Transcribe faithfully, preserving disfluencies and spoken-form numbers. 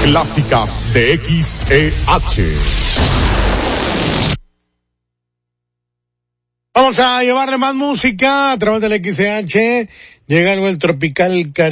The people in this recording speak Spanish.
Clásicas de X E H. Vamos a llevarle más música a través del X E H. Llega algo el Tropical Caribe.